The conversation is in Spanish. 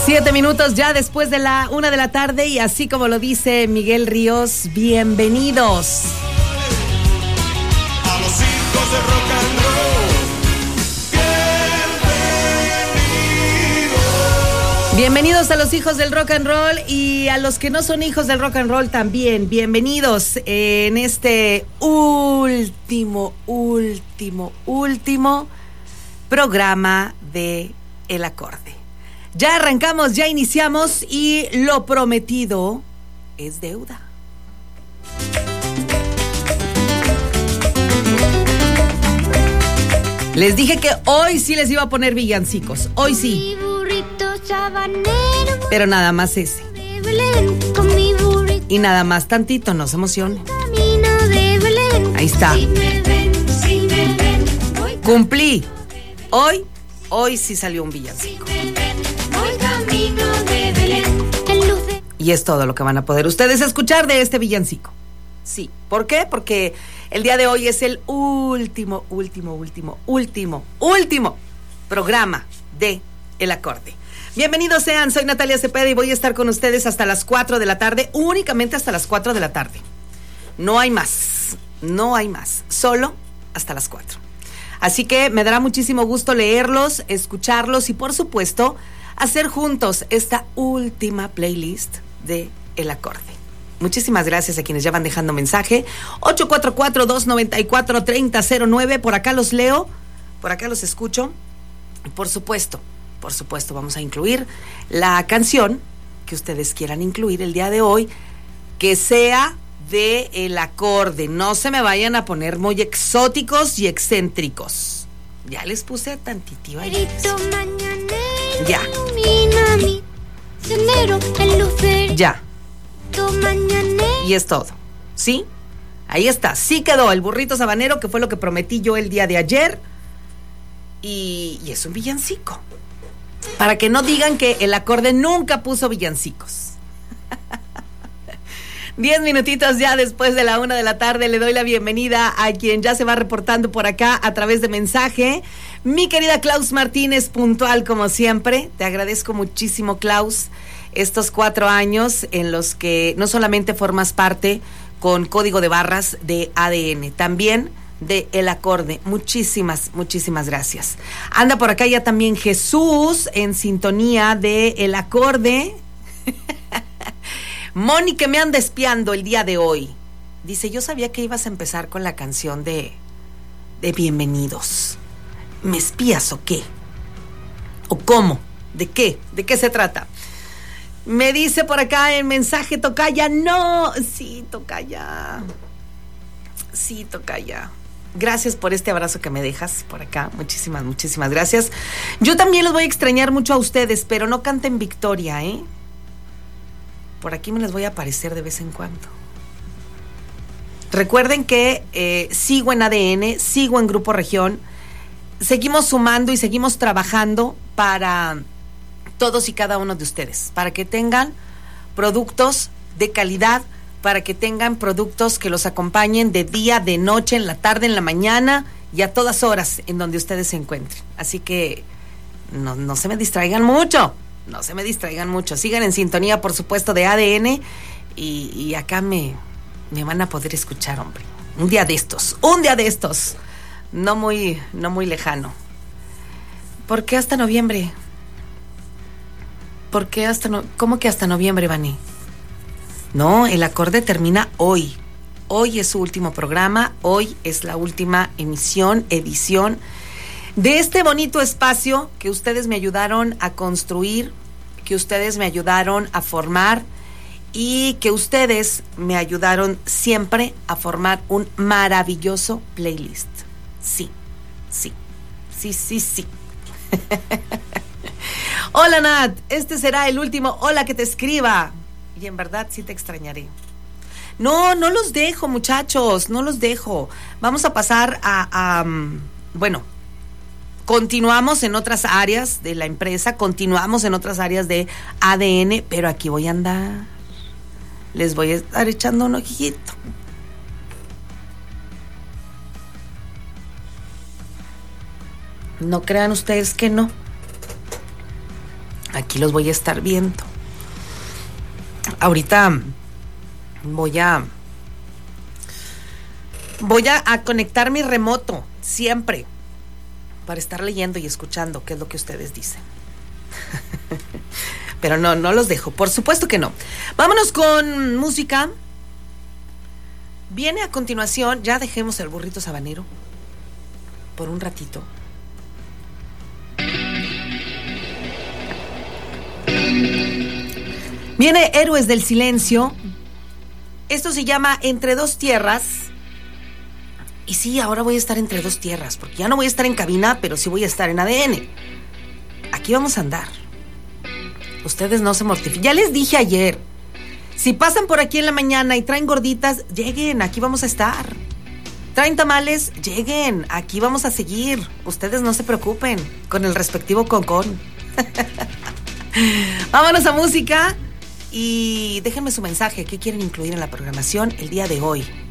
7 minutos ya después de la 1 de la tarde y así como lo dice Miguel Ríos, bienvenidos. A los hijos de rock and roll, bienvenidos. Bienvenidos a los hijos del rock and roll y a los que no son hijos del rock and roll también. Bienvenidos en este último programa de El Acorde. Ya arrancamos, ya iniciamos y lo prometido es deuda. Les dije que hoy sí les iba a poner villancicos, hoy sí. Pero nada más ese. Y nada más tantito, no se emocionen. Ahí está. Cumplí. Hoy sí salió un villancico. Y es todo lo que van a poder ustedes escuchar de este villancico. Sí. ¿Por qué? Porque el día de hoy es el último programa de El Acorde. Bienvenidos sean, soy Natalia Cepeda y voy a estar con ustedes hasta las 4 de la tarde, únicamente hasta las 4 de la tarde. No hay más, solo hasta las 4. Así que me dará muchísimo gusto leerlos, escucharlos y por supuesto hacer juntos esta última playlist de El Acorde. Muchísimas gracias a quienes ya van dejando mensaje. 844-294-3009. Por acá los leo, por acá los escucho. Por supuesto, vamos a incluir la canción que ustedes quieran incluir el día de hoy, que sea de El Acorde. No se me vayan a poner muy exóticos y excéntricos. Ya les puse tantitito ahí. Ya. Ya. Y es todo. ¿Sí? Ahí está. Sí quedó el burrito sabanero, que fue lo que prometí yo el día de ayer. Y es un villancico. Para que no digan que El Acorde nunca puso villancicos. 10 minutitos ya después de la 1 de la tarde, le doy la bienvenida a quien ya se va reportando por acá a través de mensaje. Mi querida Klaus Martínez, puntual como siempre. Te agradezco muchísimo, Klaus, estos 4 años en los que no solamente formas parte con código de barras de ADN, también de El Acorde. Muchísimas gracias. Anda por acá ya también Jesús en sintonía de El Acorde. Moni, que me anda espiando el día de hoy. Dice, yo sabía que ibas a empezar con la canción de Bienvenidos. ¿Me espías o qué? ¿O cómo? ¿De qué? ¿De qué se trata? Me dice por acá el mensaje, Tocaya, no. Sí, Tocaya. Gracias por este abrazo que me dejas por acá. Muchísimas gracias. Yo también los voy a extrañar mucho a ustedes, pero no canten victoria, ¿eh? Por aquí me les voy a aparecer de vez en cuando. Recuerden que sigo en ADN, sigo en Grupo Región. Seguimos sumando y seguimos trabajando para todos y cada uno de ustedes, para que tengan productos de calidad, para que tengan productos que los acompañen de día, de noche, en la tarde, en la mañana y a todas horas en donde ustedes se encuentren. Así que no se me distraigan mucho. Sigan en sintonía, por supuesto, de ADN y acá me van a poder escuchar, hombre. Un día de estos. No muy lejano. ¿Por qué hasta noviembre? ¿Cómo que hasta noviembre, Vani? No, El Acorde termina hoy. Hoy es su último programa, hoy es la última edición de este bonito espacio que ustedes me ayudaron a construir, que ustedes me ayudaron a formar y que ustedes me ayudaron siempre a formar un maravilloso playlist. Sí. Hola, Nat, este será el último hola que te escriba. Y en verdad sí te extrañaré. No los dejo, muchachos, no los dejo. Vamos a pasar bueno, continuamos en otras áreas de la empresa, continuamos en otras áreas de ADN, pero aquí voy a andar. Les voy a estar echando un ojito. No crean ustedes que no. Aquí los voy a estar viendo. Ahorita voy a conectar mi remoto siempre para estar leyendo y escuchando qué es lo que ustedes dicen. Pero no los dejo, por supuesto que no. Vámonos con música. Viene a continuación, ya dejemos el burrito sabanero por un ratito. Viene Héroes del Silencio. Esto se llama Entre Dos Tierras. Y sí, ahora voy a estar entre dos tierras, porque ya no voy a estar en cabina, pero sí voy a estar en ADN. Aquí vamos a andar. Ustedes no se mortifiquen. Ya les dije ayer, si pasan por aquí en la mañana y traen gorditas, lleguen, aquí vamos a estar. Traen tamales, lleguen, aquí vamos a seguir. Ustedes no se preocupen, con el respectivo concón. Vámonos a música y déjenme su mensaje. ¿Qué quieren incluir en la programación el día de hoy?